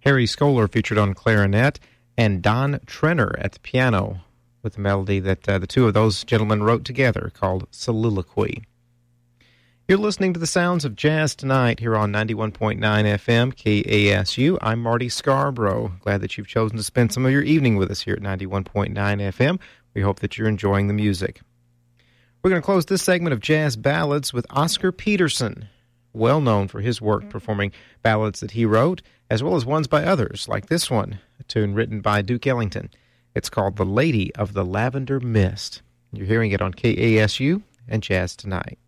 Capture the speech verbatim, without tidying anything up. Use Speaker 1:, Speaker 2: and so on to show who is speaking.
Speaker 1: Harry Scholar featured on clarinet, and Don Trenner at the piano, with a melody that uh, the two of those gentlemen wrote together called Soliloquy. You're listening to the sounds of Jazz Tonight here on ninety-one point nine F M, K A S U. I'm Marty Scarborough. Glad that you've chosen to spend some of your evening with us here at ninety-one point nine F M. We hope that you're enjoying the music. We're going to close this segment of Jazz Ballads with Oscar Peterson, well known for his work performing ballads that he wrote, as well as ones by others, like this one, a tune written by Duke Ellington. It's called The Lady of the Lavender Mist. You're hearing it on K A S U and Jazz Tonight.